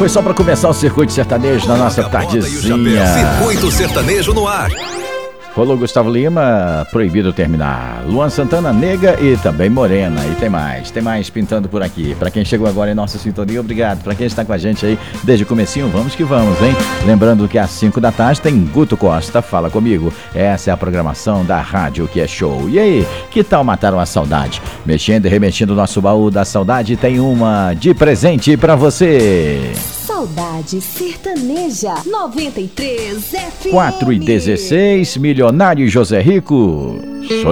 foi só para começar o Circuito Sertanejo na nossa tardezinha. Circuito Sertanejo no ar. Rolou Gustavo Lima, Proibido Terminar. Luan Santana, Nega e também Morena. E tem mais pintando por aqui. Para quem chegou agora em nossa sintonia, obrigado. Para quem está com a gente aí desde o comecinho, vamos que vamos, hein? Lembrando que às 5 da tarde tem Guto Costa, Fala Comigo. Essa é a programação da rádio que é show. E aí, que tal matar uma saudade? Mexendo e remexendo o nosso baú da saudade, tem uma de presente para você. Saudade Sertaneja 93 FM. 4:16, Milionário José Rico. Show